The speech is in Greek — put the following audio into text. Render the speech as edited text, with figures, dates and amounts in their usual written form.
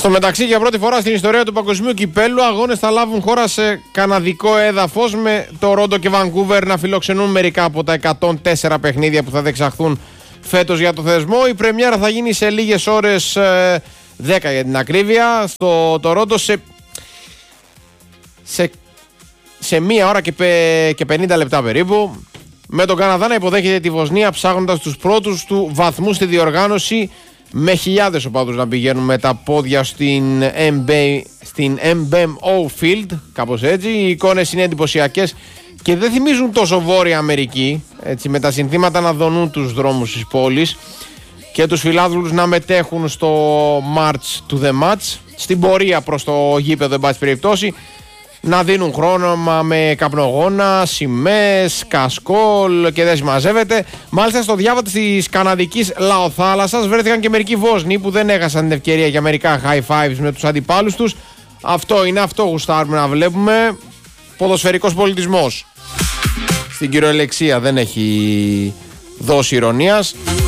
Στο μεταξύ, για πρώτη φορά στην ιστορία του παγκοσμίου κυπέλου, αγώνες θα λάβουν χώρα σε καναδικό έδαφος, με το Ρόντο και Βανκούβερ να φιλοξενούν μερικά από τα 104 παιχνίδια που θα διεξαχθούν φέτος για το θεσμό. Η πρεμιέρα θα γίνει σε λίγες ώρες, 10 για την ακρίβεια, στο Τορόντο σε 1 ώρα και 50 λεπτά περίπου, με τον Καναδά να υποδέχεται τη Βοσνία ψάχνοντας τους πρώτους του βαθμούς στη διοργάνωση, με χιλιάδες οπαδούς να πηγαίνουν με τα πόδια στην MBMO Field, κάπως έτσι. Οι εικόνες είναι εντυπωσιακές και δεν θυμίζουν τόσο Βόρεια Αμερική, έτσι, με τα συνθήματα να δονούν τους δρόμους της πόλης και τους φιλάδουλους να μετέχουν στο March to the Match, στην πορεία προς το γήπεδο, εν πάση περιπτώσει, να δίνουν χρώμα με καπνογόνα, σημαίες, κασκόλ και δεν συμμαζεύεται. Μάλιστα, στο διάβατα της καναδικής λαοθάλασσας βρέθηκαν και μερικοί Βόσνοι που δεν έχασαν την ευκαιρία για μερικά high fives με τους αντιπάλους τους. Αυτό γουστάρουμε να βλέπουμε. Ποδοσφαιρικός πολιτισμός στην κυριολεξία, δεν έχει δόση ηρωνίας.